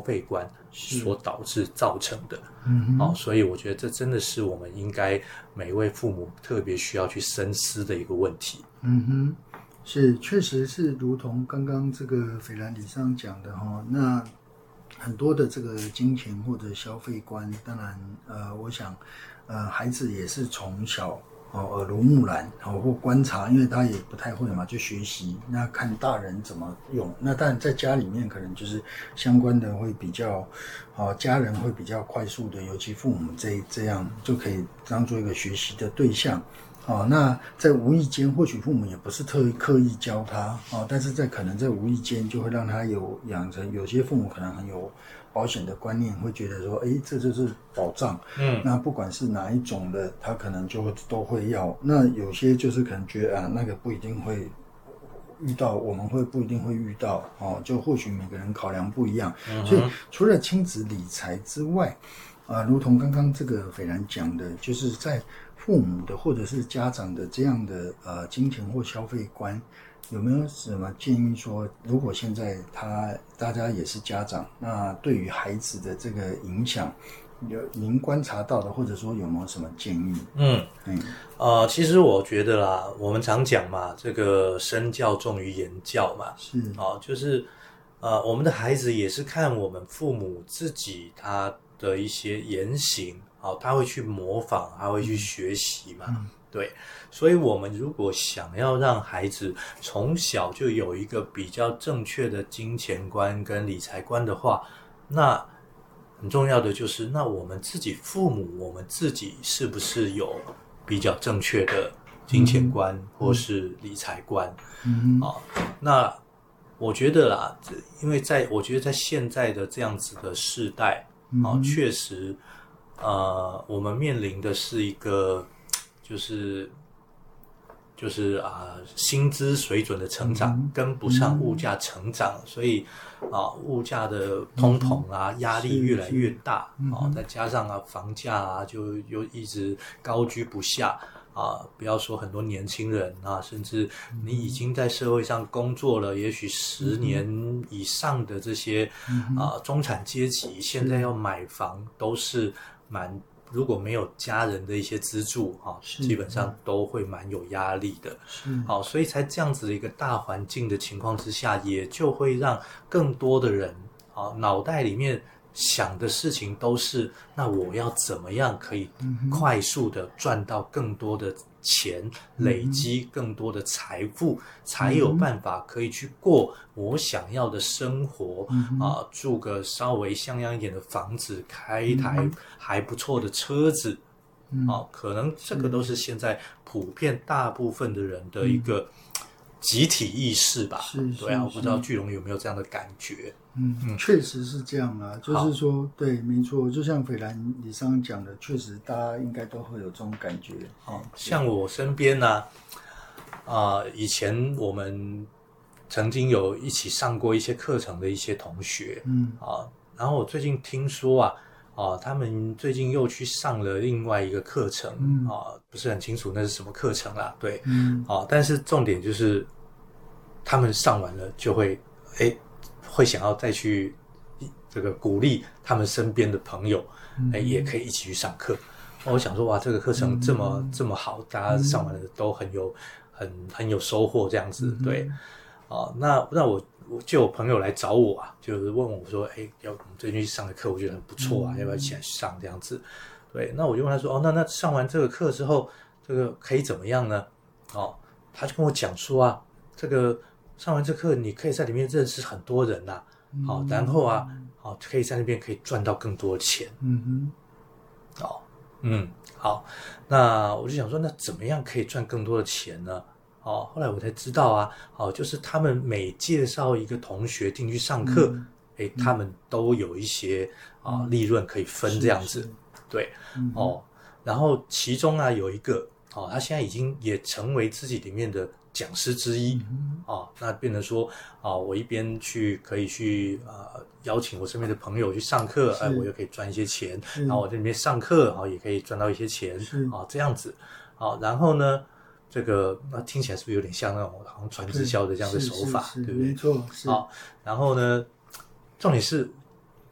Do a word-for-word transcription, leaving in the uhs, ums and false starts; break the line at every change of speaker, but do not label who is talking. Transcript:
费观所导致造成的。
嗯
哦，所以我觉得这真的是我们应该每一位父母特别需要去深思的一个问题。
嗯哼，是，确实是如同刚刚这个斐兰理事长讲的哈，那很多的这个金钱或者消费观，当然呃，我想呃，孩子也是从小哦耳濡目染哦或观察，因为他也不太会嘛，就学习，那看大人怎么用，那当然在家里面可能就是相关的会比较哦，家人会比较快速的，尤其父母这这样就可以当做一个学习的对象。哦，那在无意间，或许父母也不是特意刻意教他哦，但是在可能在无意间就会让他有养成，有些父母可能很有保险的观念，会觉得说，诶，这就是保障，嗯，那不管是哪一种的，他可能就都会要。那有些就是可能觉得啊，那个不一定会遇到，我们会不一定会遇到哦，就或许每个人考量不一样，嗯、所以除了亲子理财之外，啊、呃，如同刚刚这个斐然讲的，就是在父母的或者是家长的这样的呃金钱或消费观，有没有什么建议说，如果现在他大家也是家长，那对于孩子的这个影响，有您观察到的，或者说有没有什么建议？
嗯嗯呃，其实我觉得啦，我们常讲嘛，这个身教重于言教嘛，
是
哦，就是呃，我们的孩子也是看我们父母自己他的一些言行。哦，他会去模仿，他会去学习嘛，嗯、对，所以我们如果想要让孩子从小就有一个比较正确的金钱观跟理财观的话，那很重要的就是，那我们自己父母，我们自己是不是有比较正确的金钱观、嗯、或是理财观？嗯，啊、哦，那我觉得啦，因为在我觉得在现在的这样子的世代，啊、哦，确实。呃，我们面临的是一个，就是就是啊、呃，薪资水准的成长、嗯、跟不上物价成长，嗯、所以啊、呃，物价的通膨啊，嗯、压力越来越大啊、呃，再加上啊，房价啊，就又一直高居不下。啊，不要说很多年轻人啊，甚至你已经在社会上工作了，也许十年以上的这些、嗯、啊中产阶级，现在要买房都是蛮，如果没有家人的一些资助啊，基本上都会蛮有压力的。好、啊，所以才这样子的一个大环境的情况之下，也就会让更多的人啊脑袋里面想的事情都是，那我要怎么样可以快速的赚到更多的钱，嗯、累积更多的财富，嗯、才有办法可以去过我想要的生活，嗯、啊，住个稍微像样一点的房子，开一台还不错的车子，嗯、啊，可能这个都是现在普遍大部分的人的一个集体意识吧。
是，
对啊，我不知道巨龙有没有这样的感觉。
嗯嗯，确实是这样啊，就是说，对，没错，就像斐兰你刚刚讲的，确实大家应该都会有这种感觉。
好、哦，像我身边呢、啊，啊、呃，以前我们曾经有一起上过一些课程的一些同学，嗯啊，然后我最近听说啊，啊，他们最近又去上了另外一个课程，嗯啊，不是很清楚那是什么课程啦，对，嗯啊，但是重点就是他们上完了就会，哎。会想要再去这个鼓励他们身边的朋友，嗯、也可以一起去上课。我想说，哇，这个课程这么、嗯、这么好，大家上完了都很有很很有收获，这样子，嗯、对。啊、呃，那那我我就有朋友来找我啊，就是问我说，哎，要我们最近去上的课，我觉得很不错啊，嗯、要不要一起来上这样子？对，那我就问他说，哦，那那上完这个课之后，这个可以怎么样呢？哦，他就跟我讲说啊，这个。上完这课，你可以在里面认识很多人呐、啊，好、嗯，然后啊，好，可以在那边可以赚到更多的钱，嗯哼，哦，嗯，好，那我就想说，那怎么样可以赚更多的钱呢？哦，后来我才知道啊，哦，就是他们每介绍一个同学进去上课，嗯、诶，他们都有一些啊、嗯、利润可以分这样子，对，嗯、哦，然后其中啊有一个，哦，他现在已经也成为自己里面的讲师之一，嗯、啊，那变成说啊，我一边去可以去啊邀请我身边的朋友去上课，哎，我又可以赚一些钱，然后我在里面上课啊也可以赚到一些钱，啊，这样子，啊，然后呢，这个那听起来是不是有点像那种好像传直销的这样的手法， 对, 对不对？
没错，是。
啊，然后呢，重点是